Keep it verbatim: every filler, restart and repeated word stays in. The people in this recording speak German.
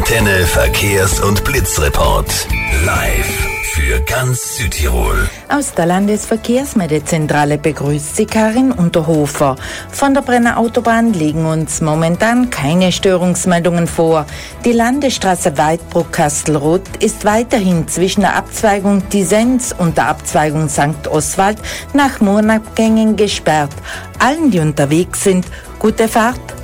Antenne Verkehrs- und Blitzreport. Live für ganz Südtirol. Aus der Landesverkehrsmeldzentrale begrüßt Sie Karin Unterhofer. Von der Brenner Autobahn liegen uns momentan keine Störungsmeldungen vor. Die Landesstraße Weidbruck-Kastelruth ist weiterhin zwischen der Abzweigung Disenz und der Abzweigung Sankt Oswald nach Murnabgängen gesperrt. Allen, die unterwegs sind, gute Fahrt.